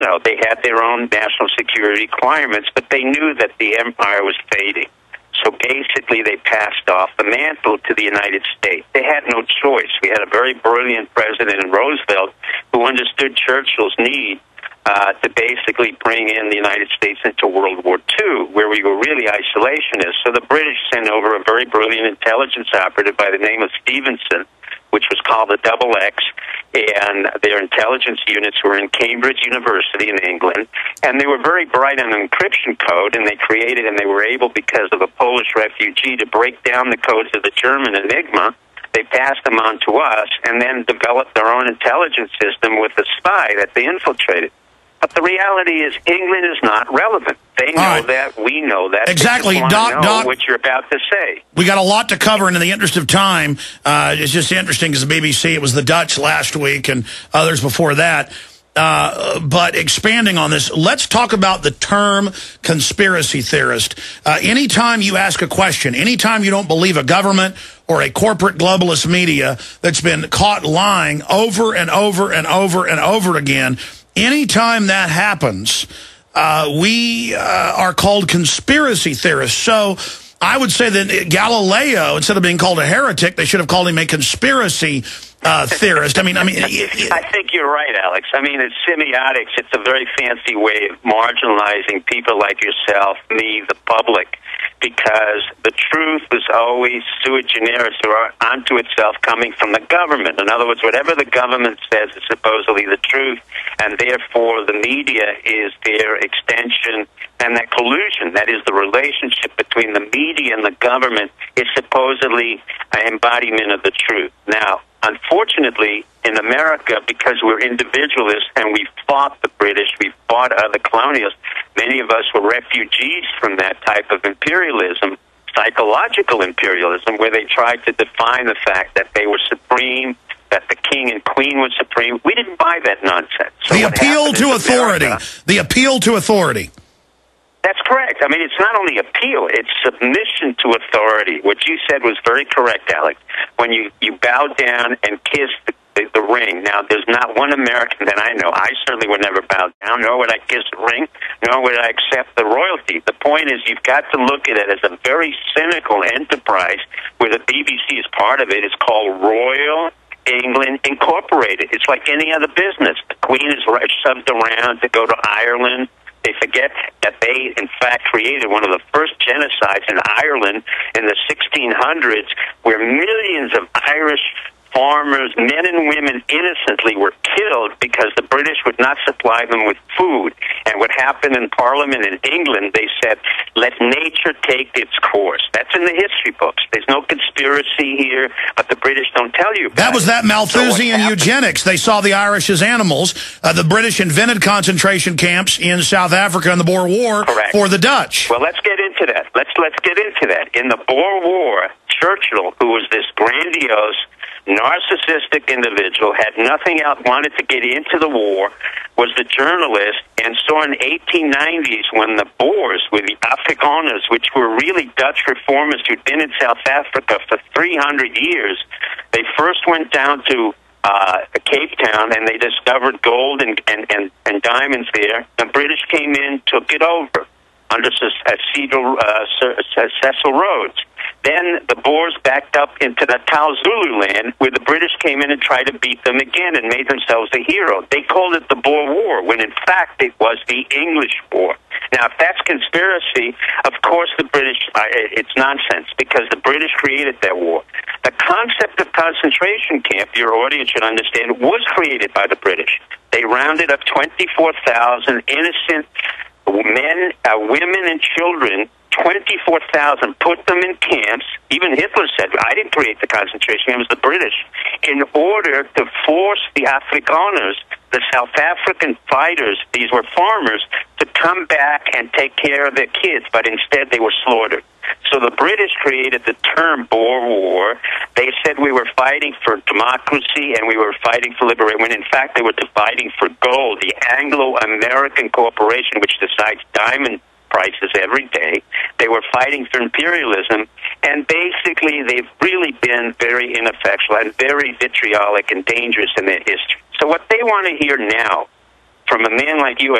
No, they had their own national security requirements, but they knew that the empire was fading. So basically, they passed off the mantle to the United States. They had no choice. We had a very brilliant president in Roosevelt who understood Churchill's need to basically bring in the United States into World War II, where we were really isolationists. So the British sent over a very brilliant intelligence operative by the name of Stevenson, which was called the Double X, and their intelligence units were in Cambridge University in England, and they were very bright on encryption code, and they created, and they were able, because of a Polish refugee, to break down the codes of the German Enigma. They passed them on to us, and then developed their own intelligence system with the spy that they infiltrated. But the reality is, England is not relevant. They know that. We know that. Exactly, Doc. What you're about to say. We got a lot to cover, and in the interest of time, it's just interesting because the BBC, it was the Dutch last week and others before that. But expanding on this, let's talk about the term conspiracy theorist. Anytime you ask a question, anytime you don't believe a government or a corporate globalist media that's been caught lying over and over and over and over again, anytime that happens, we are called conspiracy theorists. So I would say that Galileo, instead of being called a heretic, they should have called him a conspiracy theorist. I think you're right, Alex. I mean, it's semiotics. It's a very fancy way of marginalizing people like yourself, me, the public, because the truth is always sui generis, or unto itself, coming from the government. In other words, whatever the government says is supposedly the truth, and therefore the media is their extension, and that collusion, that is the relationship between the media and the government, is supposedly an embodiment of the truth. Now, unfortunately, in America, because we're individualists and we fought the British, we fought other colonials, many of us were refugees from that type of imperialism, psychological imperialism, where they tried to define the fact that they were supreme, that the king and queen was supreme. We didn't buy that nonsense. So the appeal to authority. The appeal to authority. That's correct. I mean, it's not only appeal, it's submission to authority. What you said was very correct, Alex. When you bow down and kiss the ring. Now, there's not one American that I know. I certainly would never bow down, nor would I kiss the ring, nor would I accept the royalty. The point is, you've got to look at it as a very cynical enterprise where the BBC is part of it. It's called Royal England Incorporated. It's like any other business. The Queen is shoved around to go to Ireland. They forget that they, in fact, created one of the first genocides in Ireland in the 1600s, where millions of Irish farmers, men and women, innocently were killed because the British would not supply them with food. And what happened in Parliament in England, they said, let nature take its course. That's in the history books. There's no conspiracy here, but the British don't tell you about that. Was that Malthusian eugenics? They saw the Irish as animals. The British invented concentration camps in South Africa in the Boer War for the Dutch. Well, let's get into that. Let's get into that. In the Boer War, Churchill, who was this grandiose, narcissistic individual, had nothing else, wanted to get into the war, was the journalist, and saw in the 1890s when the Boers, with the Afrikaners, which were really Dutch reformers who'd been in South Africa for 300 years, they first went down to Cape Town, and they discovered gold and diamonds there. The British came in, took it over under Cecil Rhodes. Then the Boers backed up into Natal Zululand, where the British came in and tried to beat them again and made themselves a hero. They called it the Boer War, when in fact it was the English War. Now, if that's conspiracy, of course the British, it's nonsense, because the British created that war. The concept of concentration camp, your audience should understand, was created by the British. They rounded up 24,000 innocent men, women, and children, 24,000, put them in camps. Even Hitler said, I didn't create the concentration camp, it was the British, in order to force the Afrikaners, the South African fighters, these were farmers, to come back and take care of their kids, but instead they were slaughtered. So the British created the term Boer War. They said we were fighting for democracy and we were fighting for liberation, when in fact they were fighting for gold. The Anglo-American corporation, which decides diamond prices every day, they were fighting for imperialism, and basically they've really been very ineffectual and very vitriolic and dangerous in their history. So what they want to hear now from a man like you,